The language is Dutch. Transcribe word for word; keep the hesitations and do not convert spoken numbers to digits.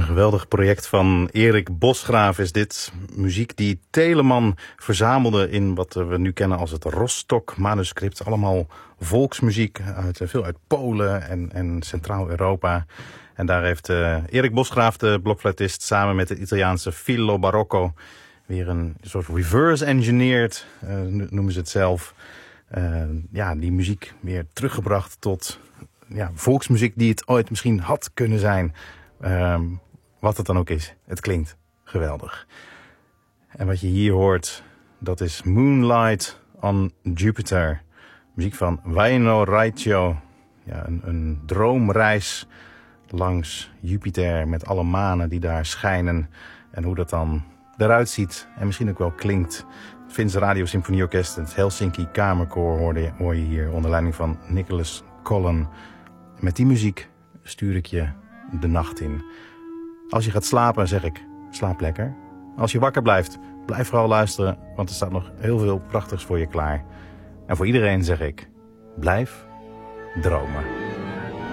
geweldig project van Erik Bosgraaf is dit. Muziek die Telemann verzamelde in wat we nu kennen als het Rostock-manuscript. Allemaal volksmuziek, uit, veel uit Polen en, en Centraal-Europa. En daar heeft uh, Erik Bosgraaf, de blokfluitist, samen met de Italiaanse Filo Barocco weer een soort reverse-engineered, uh, noemen ze het zelf. Uh, ja, die muziek weer teruggebracht tot ja, volksmuziek die het ooit misschien had kunnen zijn. Um, wat het dan ook is. Het klinkt geweldig. En wat je hier hoort, dat is Moonlight on Jupiter. Muziek van Vaino Raiccio. Ja, een, een droomreis langs Jupiter met alle manen die daar schijnen. En hoe dat dan eruit ziet en misschien ook wel klinkt. Het Finse Radio Symfonieorkest, het Helsinki Kamerkoor hoorde, hoor je hier onder leiding van Nicholas Collin. Met die muziek stuur ik je de nacht in. Als je gaat slapen, zeg ik, slaap lekker. Als je wakker blijft, blijf vooral luisteren, want er staat nog heel veel prachtigs voor je klaar. En voor iedereen zeg ik, blijf dromen.